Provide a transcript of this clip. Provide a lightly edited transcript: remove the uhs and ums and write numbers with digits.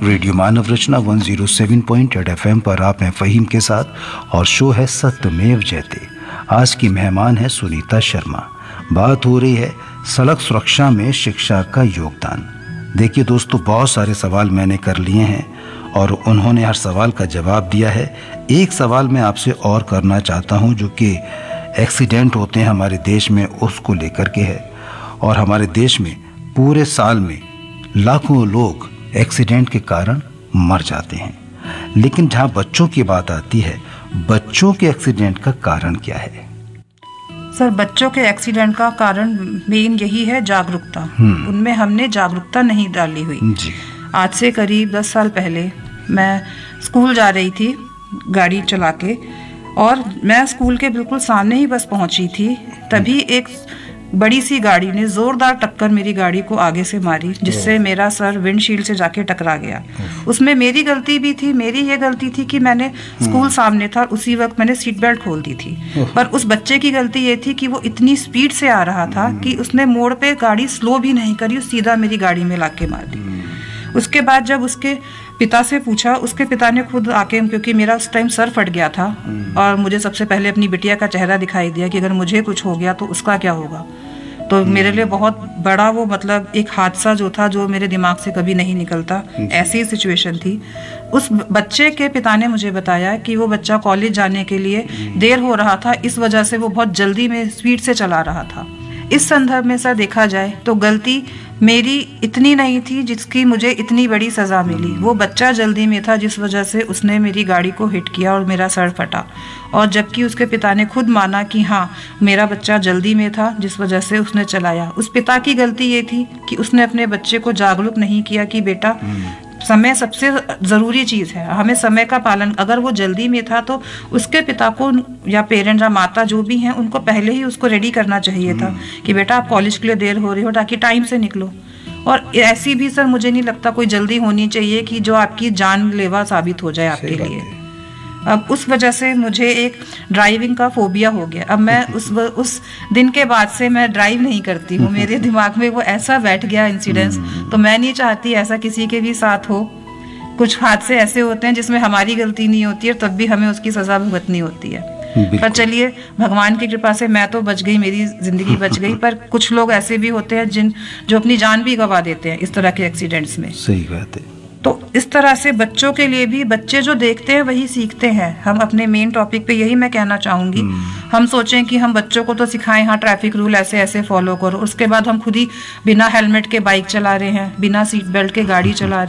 Radio मानव रचना 107.8 FM पर आप हैं फ़हीम के साथ और शो है सत्यमेव जयते। आज की मेहमान है सुनीता शर्मा। बात हो रही है सड़क सुरक्षा में शिक्षा का योगदान। देखिए दोस्तों, बहुत सारे सवाल मैंने कर लिए हैं और उन्होंने हर सवाल का जवाब दिया है। एक सवाल मैं आपसे और करना चाहता हूं जो कि एक्सीडेंट होते हैं हमारे देश में, उसको लेकर के है। और हमारे देश में पूरे साल में लाखों लोग एक्सीडेंट के कारण मर जाते हैं, लेकिन जहां बच्चों की बात आती है, बच्चों के एक्सीडेंट का कारण क्या है? सर, बच्चों के एक्सीडेंट का कारण मेन यही है जागरूकता। उनमें हमने जागरूकता नहीं डाली हुई जी। आज से करीब 10 साल पहले मैं स्कूल जा रही थी गाड़ी चला के, और मैं स्कूल के बिल्कुल सामने ही बस पहुंची थी, तभी एक बड़ी सी गाड़ी ने जोरदार टक्कर मेरी गाड़ी को आगे से मारी, जिससे मेरा सर विंडशील्ड से जाके टकरा गया। उसमें मेरी गलती भी थी। मेरी ये गलती थी कि मैंने स्कूल सामने था, उसी वक्त मैंने सीट बेल्ट खोल दी थी। पर उस बच्चे की गलती ये थी कि वो इतनी स्पीड से आ रहा था कि उसने मोड़ पे गाड़ी स्लो भी नहीं करी, सीधा मेरी गाड़ी में लाके मार दी। उसके बाद जब उसके पिता से पूछा, उसके पिता ने खुद आके, क्योंकि मेरा उस टाइम सर फट गया था और मुझे सबसे पहले अपनी बिटिया का चेहरा दिखाई दिया कि अगर मुझे कुछ हो गया तो उसका क्या होगा। तो मेरे लिए बहुत बड़ा वो मतलब एक हादसा जो था, जो मेरे दिमाग से कभी नहीं निकलता, ऐसी ही सिचुएशन थी। उस बच्चे के पिता ने मुझे बताया कि वो बच्चा कॉलेज जाने के लिए देर हो रहा था, इस वजह से वो बहुत जल्दी में स्पीड से चला रहा था। इस संदर्भ में सर देखा जाए तो गलती मेरी इतनी नहीं थी जिसकी मुझे इतनी बड़ी सज़ा मिली। वो बच्चा जल्दी में था जिस वजह से उसने मेरी गाड़ी को हिट किया और मेरा सर फटा। और जबकि उसके पिता ने खुद माना कि हाँ, मेरा बच्चा जल्दी में था जिस वजह से उसने चलाया। उस पिता की गलती ये थी कि उसने अपने बच्चे को जागरूक नहीं किया कि बेटा, समय सबसे ज़रूरी चीज़ है, हमें समय का पालन। अगर वो जल्दी में था तो उसके पिता को या पेरेंट्स या माता जो भी हैं, उनको पहले ही उसको रेडी करना चाहिए था कि बेटा आप कॉलेज के लिए देर हो रही हो, ताकि टाइम से निकलो। और ऐसी भी सर मुझे नहीं लगता कोई जल्दी होनी चाहिए कि जो आपकी जानलेवा साबित हो जाए आपके लिए। अब उस वजह से मुझे एक ड्राइविंग का फोबिया हो गया। अब मैं उस दिन के बाद से मैं ड्राइव नहीं करती हूँ। मेरे दिमाग में वो ऐसा बैठ गया इंसिडेंस, तो मैं नहीं चाहती ऐसा किसी के भी साथ हो। कुछ हादसे ऐसे होते हैं जिसमें हमारी गलती नहीं होती है, तब भी हमें उसकी सज़ा भुगतनी होती है। पर चलिए, भगवान की कृपा से मैं तो बच गई, मेरी ज़िंदगी बच गई। पर कुछ लोग ऐसे भी होते हैं जो अपनी जान भी गंवा देते हैं इस तरह के एक्सीडेंट्स में। सही बात है। तो इस तरह से बच्चों के लिए भी, बच्चे जो देखते हैं वही सीखते हैं। हम अपने मेन टॉपिक पे यही मैं कहना चाहूँगी। हम सोचें कि हम बच्चों को तो सिखाएं, हाँ ट्रैफिक रूल ऐसे ऐसे फॉलो करो, उसके बाद हम खुद ही बिना हेलमेट के बाइक चला रहे हैं, बिना सीट बेल्ट के गाड़ी चला रहे हैं।